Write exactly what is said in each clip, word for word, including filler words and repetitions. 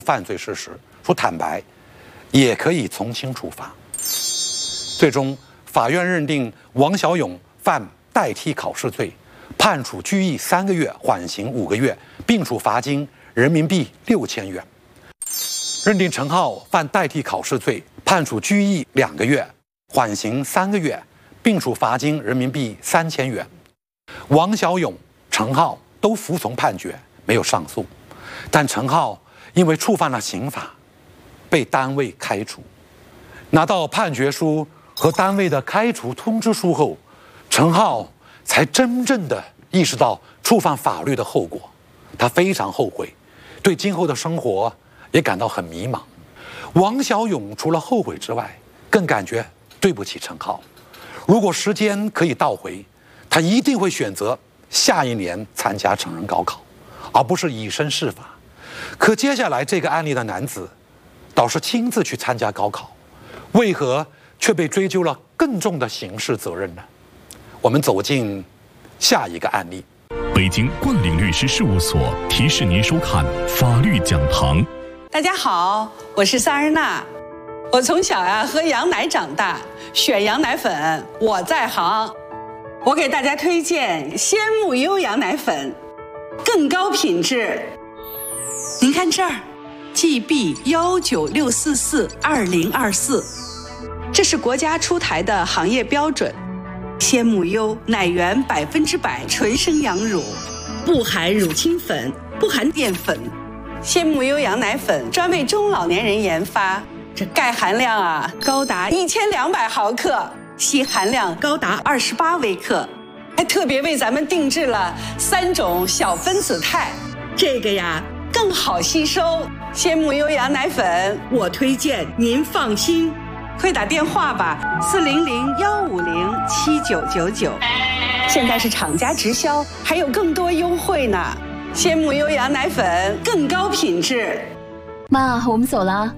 犯罪事实，说坦白，也可以从轻处罚。最终，法院认定王小勇犯代替考试罪，判处拘役三个月，缓刑五个月，并处罚金人民币六千元。认定陈浩犯代替考试罪，判处拘役两个月，缓刑三个月，并处罚金人民币三千元。王小勇、陈浩都服从判决，没有上诉。但陈浩因为触犯了刑法，被单位开除。拿到判决书和单位的开除通知书后，陈浩才真正的意识到触犯法律的后果。他非常后悔，对今后的生活也感到很迷茫。王小勇除了后悔之外，更感觉对不起陈浩。如果时间可以倒回，他一定会选择下一年参加成人高考，而不是以身试法。可接下来这个案例的男子倒是亲自去参加高考，为何却被追究了更重的刑事责任呢？我们走进下一个案例。 北京冠岭律师事务所提示您收看法律讲堂。 大家好，我是萨日娜。我从小呀、啊、喝羊奶长大，选羊奶粉我在行。我给大家推荐鲜木优羊奶粉，更高品质。您看这儿 ，G B 幺九六四四二零二四，这是国家出台的行业标准。鲜木优奶源百分之百纯生羊乳，不含乳清粉，不含淀粉。鲜木优羊奶粉专为中老年人研发，这钙含量啊高达一千两百毫克，硒含量高达二十八微克，还特别为咱们定制了三种小分子肽，这个呀更好吸收。鲜木优羊奶粉，我推荐您放心。快打电话吧，四零零幺五零七九九九。现在是厂家直销，还有更多优惠呢。鲜木优羊奶粉更高品质。 妈，我们走了。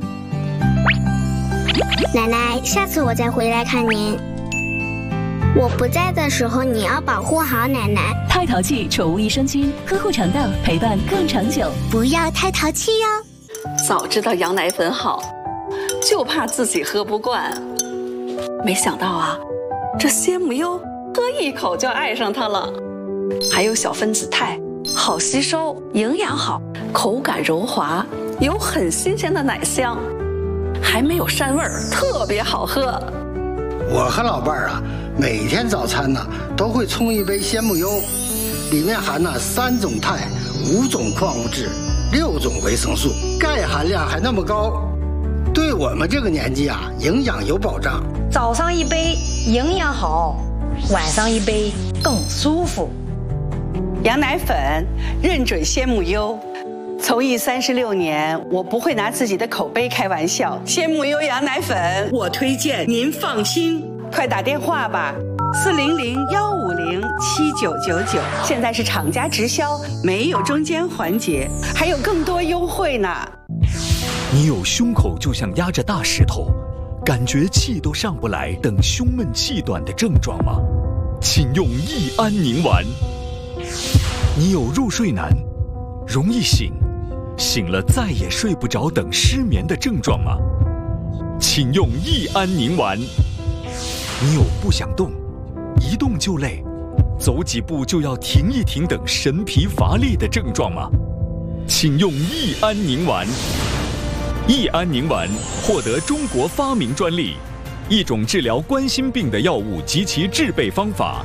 奶奶，下次我再回来看您。我不在的时候，你要保护好奶奶。 太淘气宠物益生菌，呵护肠道，陪伴更长久。 不要太淘气哟。 早知道羊奶粉好，就怕自己喝不惯。没想到啊，这鲜木优喝一口就爱上它了。还有小分子肽，好吸收，营养好，口感柔滑，有很新鲜的奶香，还没有膻味儿，特别好喝。 我和老伴儿啊，每天早餐呢都会冲一杯鲜木优，里面含了三种肽、五种矿物质、六种维生素，钙含量还那么高，对我们这个年纪啊，营养有保障。 早上一杯营养好，晚上一杯更舒服。 羊奶粉认准鲜木优。从艺三十六年，我不会拿自己的口碑开玩笑。鲜木优羊奶粉，我推荐您放心。快打电话吧，四零零幺五零七九九九。现在是厂家直销，没有中间环节，还有更多优惠呢。 你有胸口就像压着大石头，感觉气都上不来等胸闷气短的症状吗？请用益安宁丸。你有入睡难，容易醒，醒了再也睡不着等失眠的症状吗？请用益安宁丸。你有不想动，一动就累，走几步就要停一停等神疲乏力的症状吗？请用益安宁丸。益安宁丸获得中国发明专利，一种治疗冠心病的药物及其制备方法。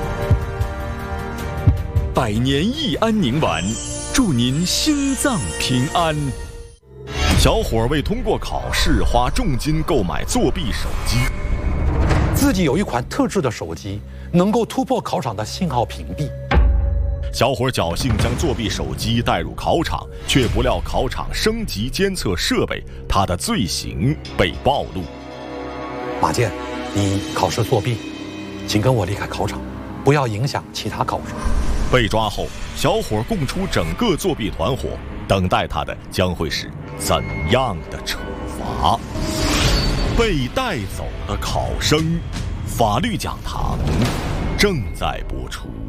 百年益安宁丸，祝您心脏平安。 小伙为通过考试花重金购买作弊手机， 自己有一款特制的手机，能够突破考场的信号屏蔽。 小伙侥幸将作弊手机带入考场，却不料考场升级监测设备，他的罪行被暴露。 马健，你考试作弊，请跟我离开考场，不要影响其他考生。 被抓后，小伙供出整个作弊团伙，等待他的将会是怎样的处罚？被带走的考生，法律讲堂正在播出。